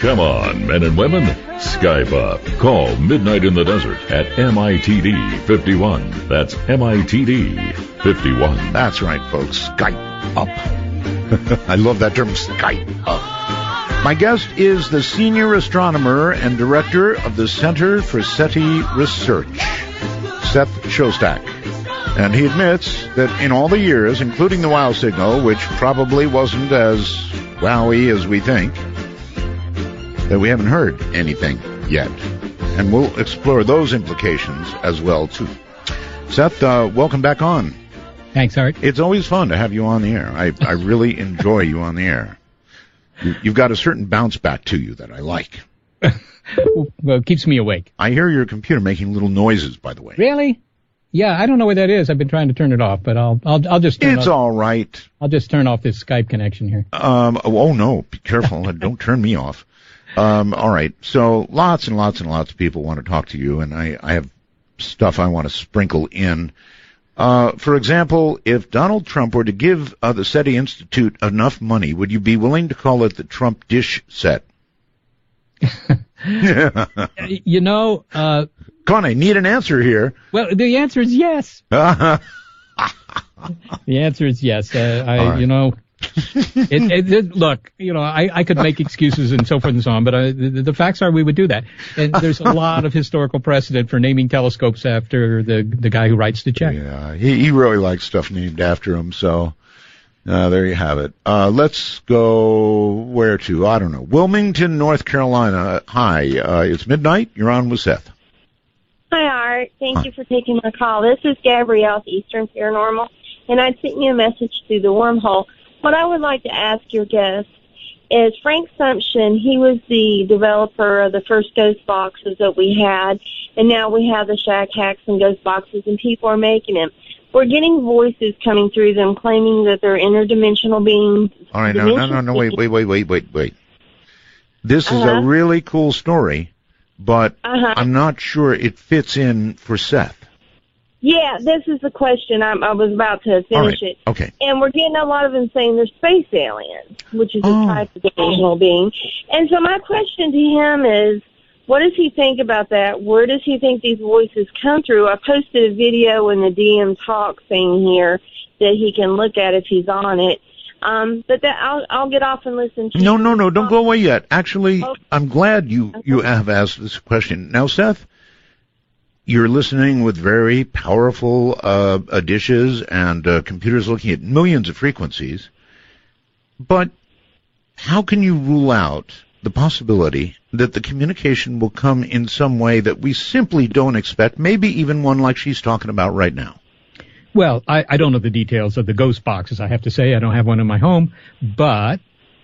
Come on, men and women, Skype up. Call Midnight in the Desert at MITD 51. That's MITD 51. That's right, folks. Skype up. I love that term, Skype up. My guest is the senior astronomer and director of the Center for SETI Research, Seth Shostak. And he admits that in all the years, including the WOW signal, which probably wasn't as wowy as we think, that we haven't heard anything yet. And we'll explore those implications as well, too. Seth, welcome back on. Thanks, Art. It's always fun to have you on the air. I really enjoy you on the air. You've got a certain bounce back to you that I like. Well, it keeps me awake. I hear your computer making little noises, by the way. Really? Yeah, I don't know what that is. I've been trying to turn it off, but I'll just turn It's all right. I'll just turn off this Skype connection here. Oh no, be careful. Don't turn me off. All right. So lots and lots and lots of people want to talk to you, and I have stuff I want to sprinkle in. For example, if Donald Trump were to give the SETI Institute enough money, would you be willing to call it the Trump dish set? You know, come on, I need an answer here. Well, the answer is yes. The answer is yes. Right. You know, look, you know, I could make excuses and so forth and so on, but the facts are we would do that. And there's a lot of historical precedent for naming telescopes after the guy who writes the check. Yeah, he really likes stuff named after him, so there you have it. Let's go where to? I don't know. Wilmington, North Carolina. Hi, it's midnight. You're on with Seth. Hi, Art. Thank you for taking my call. This is Gabrielle with Eastern Paranormal, and I sent you a message through the wormhole. What I would like to ask your guest is Frank Sumption. He was the developer of the first ghost boxes that we had, and now we have the Shack Hacks and ghost boxes, and people are making them. We're getting voices coming through them claiming that they're interdimensional beings. All right, no, wait. This is a really cool story, but I'm not sure it fits in for Seth. Yeah, this is the question. I was about to finish it. Okay. And we're getting a lot of them saying they're space aliens, which is a type of dimensional being. And so my question to him is, what does he think about that? Where does he think these voices come through? I posted a video in the DM Talk thing here that he can look at if he's on it. But I'll get off and listen to No, don't go away yet. Actually, okay. I'm glad you have asked this question. Now, Seth, you're listening with very powerful dishes and computers looking at millions of frequencies. But how can you rule out the possibility that the communication will come in some way that we simply don't expect, maybe even one like she's talking about right now? Well, I don't know the details of the ghost boxes, I have to say. I don't have one in my home. But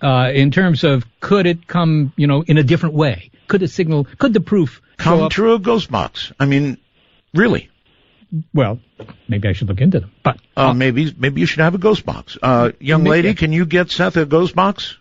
in terms of could it come, you know, in a different way? Could the proof come through a ghost box? I mean, really? Well, maybe I should look into them. But maybe you should have a ghost box. Young lady, can you get Seth a ghost box?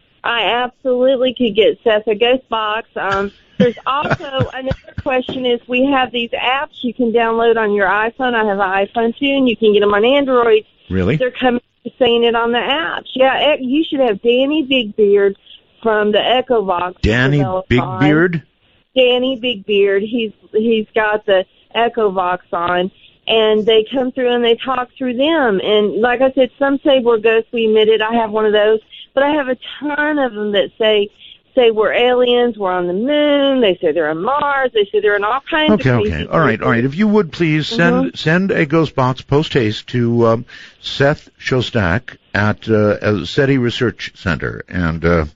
I absolutely could get Seth a ghost box. There's also another question is we have these apps you can download on your iPhone. I have an iPhone too, and you can get them on Android. Really? They're coming saying it on the apps. Yeah, you should have Danny Bigbeard from the Echo Box. Danny Bigbeard? Danny Bigbeard. He's got the Echo Box on, and they come through and they talk through them. And like I said, some say we're ghosts. We admit it. I have one of those. But I have a ton of them that say we're aliens, we're on the moon, they say they're on Mars, they say they're in all kinds of crazy places. All right. If you would please send a ghost box post haste to Seth Shostak at SETI Research Center, and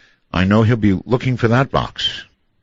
I know he'll be looking for that box.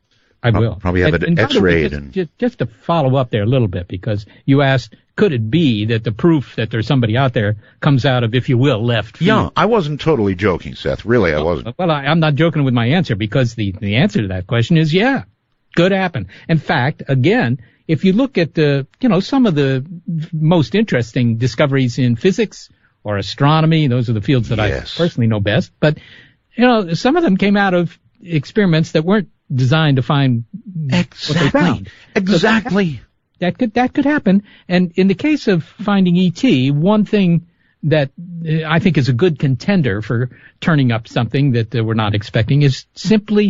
I will. Probably have it X-rayed. Just to follow up there a little bit, because you asked, could it be that the proof that there's somebody out there comes out of, if you will, left field? Yeah, I wasn't totally joking, Seth. Really, I wasn't. Well, I'm not joking with my answer, because the answer to that question is yeah, could happen. In fact, again, if you look at some of the most interesting discoveries in physics or astronomy, those are the fields that I personally know best. But some of them came out of experiments that weren't designed to find what they found. Exactly. So that could happen. And in the case of finding ET, one thing that I think is a good contender for turning up something that we're not expecting is simply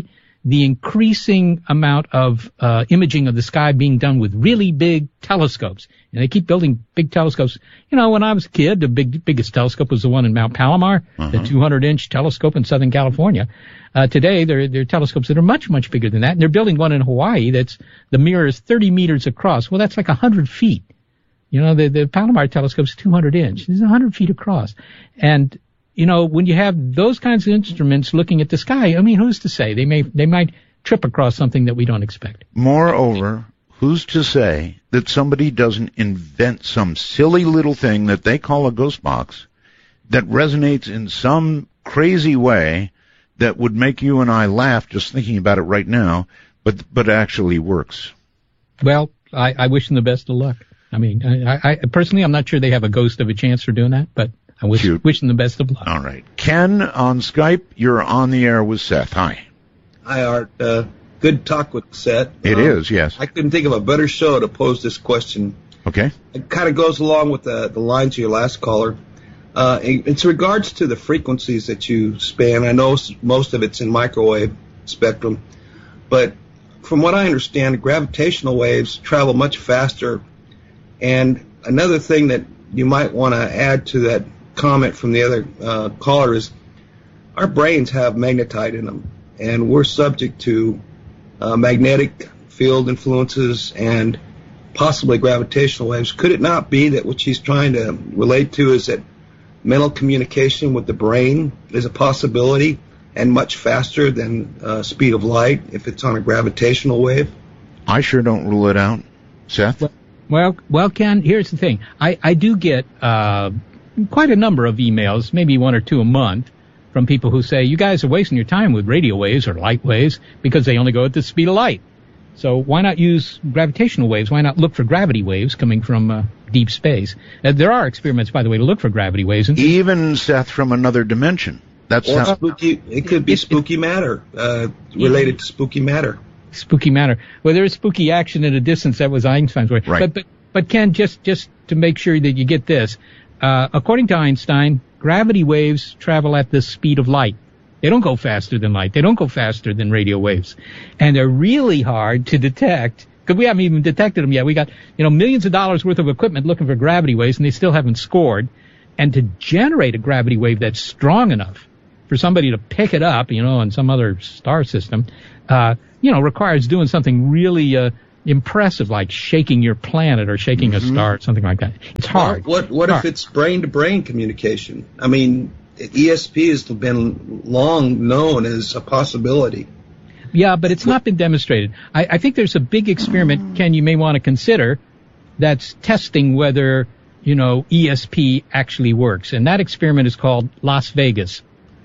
the increasing amount of imaging of the sky being done with really big telescopes. And they keep building big telescopes. You know, when I was a kid, the biggest telescope was the one in Mount Palomar, the 200-inch telescope in Southern California. Today, there are telescopes that are much, much bigger than that. And they're building one in Hawaii that's, the mirror is 30 meters across. Well, that's like 100 feet. You know, the Palomar telescope's 200 inch. It's 100 feet across. And, you know, when you have those kinds of instruments looking at the sky, I mean, who's to say? They might trip across something that we don't expect. Moreover, who's to say that somebody doesn't invent some silly little thing that they call a ghost box that resonates in some crazy way that would make you and I laugh just thinking about it right now, but actually works? Well, I wish them the best of luck. I mean, I personally, I'm not sure they have a ghost of a chance for doing that, but I wish them the best of luck. All right. Ken on Skype, you're on the air with Seth. Hi. Hi, Art. Good talk with Seth. It is, yes. I couldn't think of a better show to pose this question. Okay. It kind of goes along with the lines of your last caller. It's regards to the frequencies that you span. I know most of it's in microwave spectrum, but from what I understand, gravitational waves travel much faster. And another thing that you might want to add to that comment from the other caller is our brains have magnetite in them, and we're subject to magnetic field influences and possibly gravitational waves. Could it not be that what she's trying to relate to is that mental communication with the brain is a possibility and much faster than speed of light if it's on a gravitational wave? I sure don't rule it out. Seth? Well, Ken, here's the thing. I do get quite a number of emails, maybe one or two a month, from people who say, you guys are wasting your time with radio waves or light waves because they only go at the speed of light. So why not use gravitational waves? Why not look for gravity waves coming from deep space? There are experiments, by the way, to look for gravity waves. Even, Seth, from another dimension. That's or spooky. It could be spooky matter, related to spooky matter. Spooky matter. Well, there is spooky action at a distance. That was Einstein's way. Right. But Ken, just to make sure that you get this, according to Einstein, gravity waves travel at the speed of light. They don't go faster than light. They don't go faster than radio waves. And they're really hard to detect because we haven't even detected them yet. We got, millions of dollars worth of equipment looking for gravity waves, and they still haven't scored. And to generate a gravity wave that's strong enough for somebody to pick it up, on some other star system, requires doing something really impressive, like shaking your planet or shaking a star, something like that. It's hard. What if it's brain-to-brain communication? I mean, ESP has been long known as a possibility. Yeah, but it's not been demonstrated. I think there's a big experiment, Ken, you may want to consider, that's testing whether, ESP actually works. And that experiment is called Las Vegas.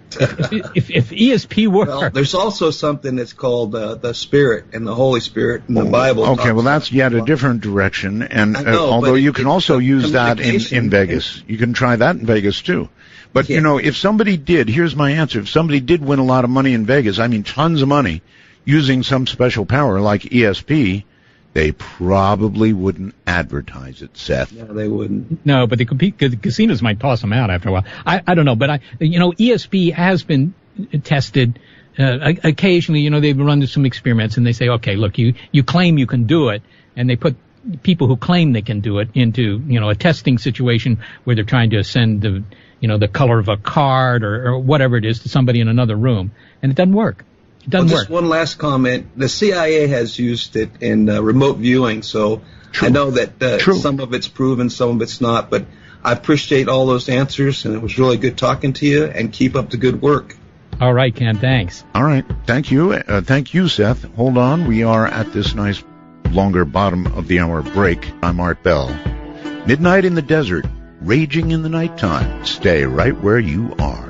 If ESP works... Well, there's also something that's called the Spirit and the Holy Spirit in the Bible. Okay, well, that's yet a different direction. And although you can also use that in Vegas. You can try that in Vegas, too. But, if somebody did, here's my answer. If somebody did win a lot of money in Vegas, I mean tons of money, using some special power like ESP, they probably wouldn't advertise it, Seth. No, they wouldn't. No, but the casinos might toss them out after a while. I don't know, but ESP has been tested occasionally. They've run some experiments and they say, okay, look, you claim you can do it, and they put people who claim they can do it into a testing situation where they're trying to send the color of a card or whatever it is to somebody in another room, and it doesn't work. Just one last comment. The CIA has used it in remote viewing, so True. I know that some of it's proven, some of it's not, but I appreciate all those answers, and it was really good talking to you, and keep up the good work. All right, Ken, thanks. All right, thank you. Thank you, Seth. Hold on. We are at this nice longer bottom of the hour break. I'm Art Bell. Midnight in the desert, raging in the nighttime. Stay right where you are.